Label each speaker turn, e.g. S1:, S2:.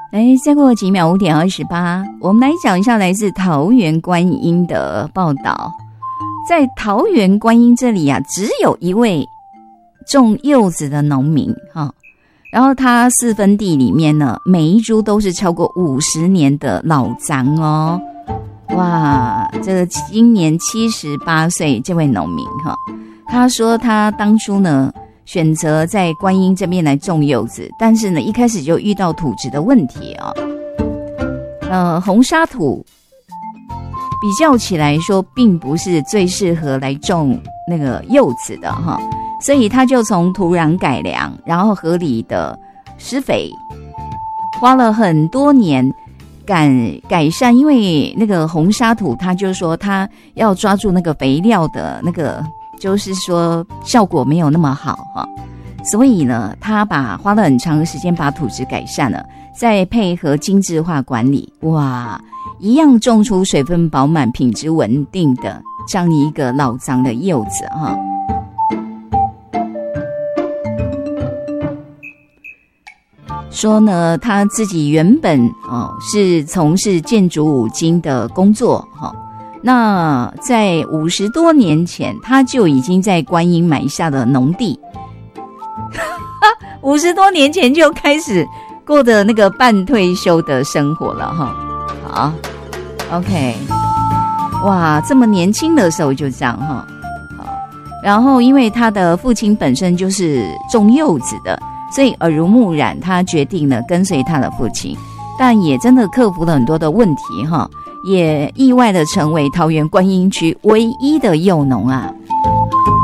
S1: 再过几秒5:28，我们来讲一下来自桃园观音的报道。在桃园观音这里啊，只有一位种柚子的农民哈，然后他4分地里面呢，每一株都是超过50年的老樟哦。哇，这个今年78岁这位农民哈，他说他当初呢选择在观音这边来种柚子，但是呢一开始就遇到土质的问题红沙土比较起来说并不是最适合来种那个柚子的哈，所以他就从土壤改良，然后合理的施肥，花了很多年改善，因为那个红沙土他就说他要抓住那个肥料的那个就是说效果没有那么好哈，所以呢他花了很长的时间把土质改善了，再配合精致化管理，哇，一样种出水分饱满、品质稳定的这样一个老樟的柚子哈。说呢，他自己原本是从事建筑5金的工作那在50多年前，他就已经在观音买下了农地，50多年前就开始过的那个半退休的生活了哈。好 ，OK， 哇，这么年轻的时候就这样哈。好，然后因为他的父亲本身就是种柚子的，所以耳濡目染，他决定了跟随他的父亲，但也真的克服了很多的问题哈，也意外的成为桃园观音区唯一的柚农啊。